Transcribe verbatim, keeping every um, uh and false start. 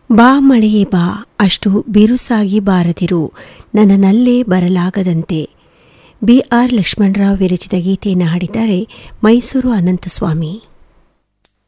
ಬಾ ಮಳೆಯೇ ಬಾ, ಅಷ್ಟು ಬಿರುಸಾಗಿ ಬಾರದಿರು, ನನ್ನನಲ್ಲೇ ಬರಲಾಗದಂತೆ. ಬಿ ಆರ್ ಲಕ್ಷ್ಮಣರಾವ್ ವಿರಚಿತ ಗೀತೆಯನ್ನು ಹಾಡಿದ್ದಾರೆ ಮೈಸೂರು ಅನಂತಸ್ವಾಮಿ.